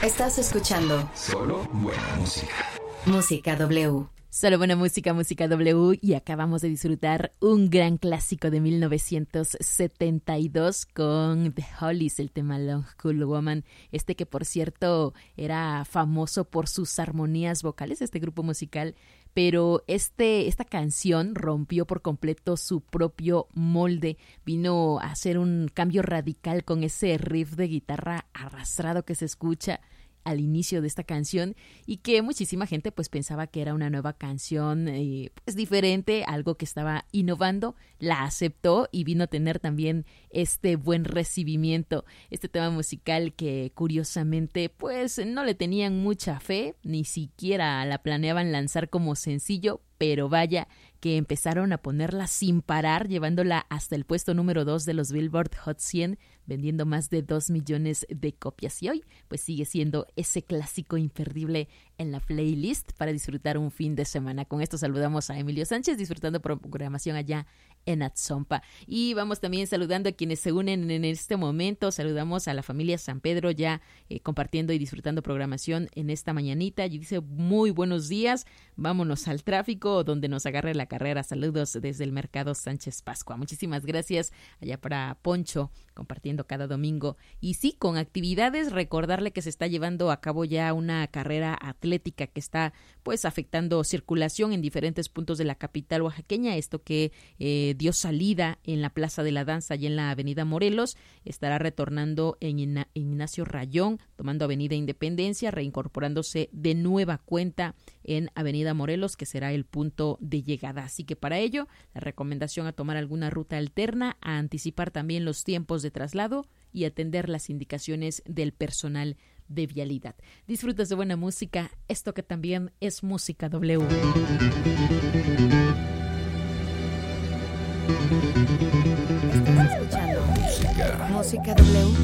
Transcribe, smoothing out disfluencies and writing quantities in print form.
Estás escuchando Solo buena música. Música W. Solo buena música, Música W, y acabamos de disfrutar un gran clásico de 1972 con The Hollies, el tema Long Cool Woman, que por cierto era famoso por sus armonías vocales, este grupo musical, pero esta canción rompió por completo su propio molde, vino a hacer un cambio radical con ese riff de guitarra arrastrado que se escucha al inicio de esta canción y que muchísima gente pues pensaba que era una nueva canción pues diferente, algo que estaba innovando, la aceptó y vino a tener también este buen recibimiento, este tema musical que curiosamente pues no le tenían mucha fe, ni siquiera la planeaban lanzar como sencillo, pero vaya que empezaron a ponerla sin parar, llevándola hasta el puesto número 2 de los Billboard Hot 100, vendiendo más de 2 millones de copias. Y hoy, pues sigue siendo ese clásico imperdible en la playlist para disfrutar un fin de semana. Con esto saludamos a Emilio Sánchez, disfrutando programación allá en Atzompa. Y vamos también saludando a quienes se unen en este momento. Saludamos a la familia San Pedro ya compartiendo y disfrutando programación en esta mañanita. Y dice, muy buenos días, vámonos al tráfico donde nos agarre la carrera. Saludos desde el Mercado Sánchez Pascua. Muchísimas gracias allá para Poncho, compartiendo cada domingo. Y sí, con actividades, recordarle que se está llevando a cabo ya una carrera atlética que está pues afectando circulación en diferentes puntos de la capital oaxaqueña. Esto que dio salida en la Plaza de la Danza y en la Avenida Morelos, estará retornando en Ignacio Rayón, tomando Avenida Independencia, reincorporándose de nueva cuenta en Avenida Morelos, que será el punto de llegada. Así que para ello, la recomendación a tomar alguna ruta alterna, a anticipar también los tiempos de traslado y atender las indicaciones del personal de vialidad. Disfrutas de buena música, esto que también es Música W. Estás escuchando Música W.